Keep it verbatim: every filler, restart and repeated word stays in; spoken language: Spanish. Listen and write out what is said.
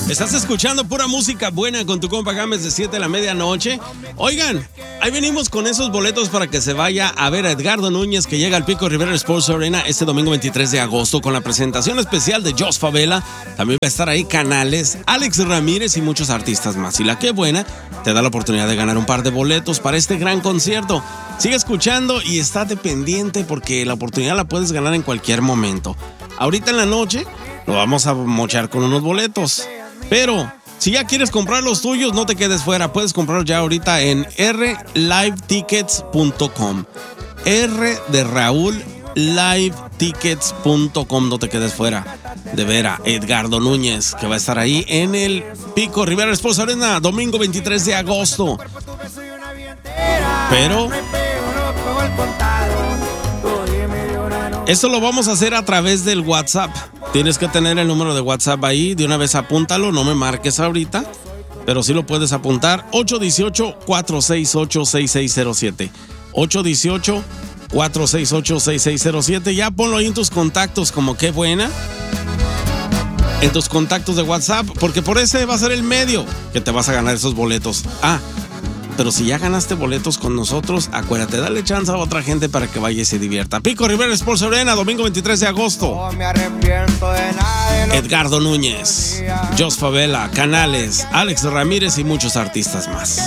Estás escuchando pura música buena con tu compa Gámez de siete a la medianoche. Oigan, ahí venimos con esos boletos para que se vaya a ver a Edgardo Núñez, que llega al Pico Rivera Sports Arena este domingo veintitrés de agosto con la presentación especial de Jos Favela. También va a estar ahí Canales, Alex Ramírez y muchos artistas más. Y la que buena te da la oportunidad de ganar un par de boletos para este gran concierto. Sigue escuchando y estate pendiente porque la oportunidad la puedes ganar en cualquier momento. Ahorita en la noche lo vamos a mochar con unos boletos. Pero si ya quieres comprar los tuyos, no te quedes fuera. Puedes comprarlos ya ahorita en r live tickets punto com. R de Raúl, live tickets punto com. No te quedes fuera de ver a Edgardo Núñez, que va a estar ahí en el Pico Rivera Sports Arena, domingo veintitrés de agosto. Pero esto lo vamos a hacer a través del WhatsApp. Tienes que tener el número de WhatsApp ahí. De una vez apúntalo, no me marques ahorita, pero sí lo puedes apuntar. ocho uno ocho, cuatro seis ocho, seis seis cero siete. ocho uno ocho, cuatro seis ocho, seis seis cero siete. Ya ponlo ahí en tus contactos como qué buena. En tus contactos de WhatsApp, porque por ese va a ser el medio que te vas a ganar esos boletos. Ah, pero si ya ganaste boletos con nosotros, acuérdate, dale chance a otra gente para que vaya y se divierta. Pico Rivera Sports Arena, domingo veintitrés de agosto. No me arrepiento de nada de lo Edgardo Núñez, Jos Favela, Canales, Alex Ramírez y muchos artistas más.